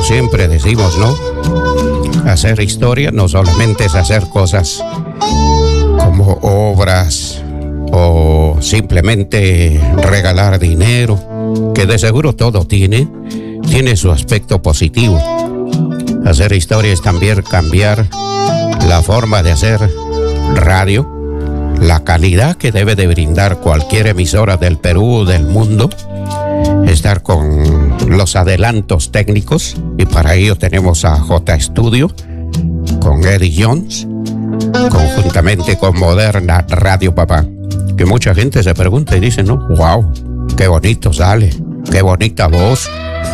siempre decimos, ¿no? Hacer historia no solamente es hacer cosas como obras o simplemente regalar dinero, que de seguro todo tiene su aspecto positivo. Hacer historia es también cambiar la forma de hacer radio, la calidad que debe de brindar cualquier emisora del Perú, del mundo, estar con los adelantos técnicos, y para ello tenemos a J Studio con Eddie Jones, conjuntamente con Moderna Radio Papá, que mucha gente se pregunta y dice, no, wow, qué bonito sale, qué bonita voz.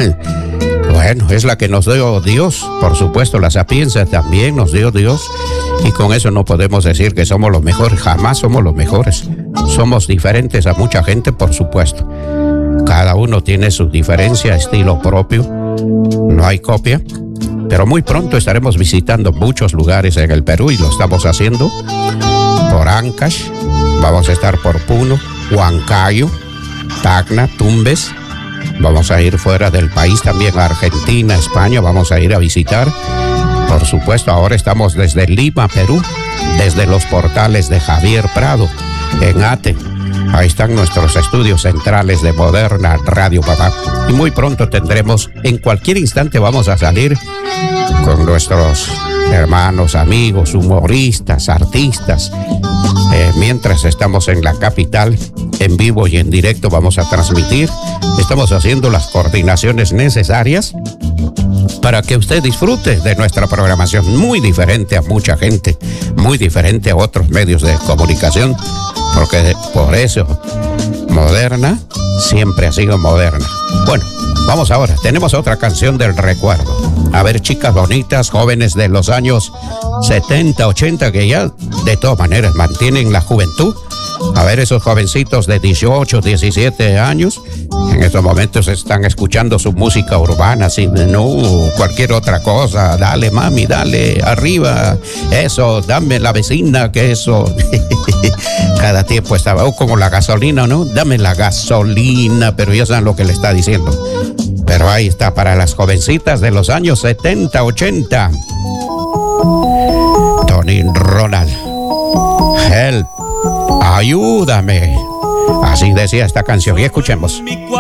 Bueno, es la que nos dio Dios, por supuesto, la sapiencia también nos dio Dios, y con eso no podemos decir que somos los mejores, jamás somos los mejores, somos diferentes a mucha gente, por supuesto. Cada uno tiene su diferencia, estilo propio, no hay copia, pero muy pronto estaremos visitando muchos lugares en el Perú y lo estamos haciendo por Ancash, vamos a estar por Puno, Huancayo, Tacna, Tumbes, vamos a ir fuera del país también, a Argentina, España, vamos a ir a visitar. Por supuesto, ahora estamos desde Lima, Perú, desde los portales de Javier Prado, en Ate. Ahí están nuestros estudios centrales de Moderna Radio Papá. Y muy pronto tendremos, en cualquier instante vamos a salir con nuestros hermanos, amigos, humoristas, artistas. Mientras estamos en la capital, en vivo y en directo vamos a transmitir. Estamos haciendo las coordinaciones necesarias para que usted disfrute de nuestra programación, muy diferente a mucha gente, muy diferente a otros medios de comunicación, porque por eso Moderna siempre ha sido moderna. Bueno, vamos ahora, tenemos otra canción del recuerdo. A ver, chicas bonitas, jóvenes de los años 70, 80, que ya de todas maneras mantienen la juventud. A ver, esos jovencitos de 18, 17 años, en estos momentos están escuchando su música urbana, sin cualquier otra cosa. Dale, mami, dale, arriba, eso, dame la vecina, que eso. Cada tiempo estaba, como la gasolina, ¿no? Dame la gasolina, pero ya saben lo que le está diciendo. Pero ahí está, para las jovencitas de los años 70, 80. Tony Ronald, Help, ayúdame. Así decía esta canción, y escuchemos.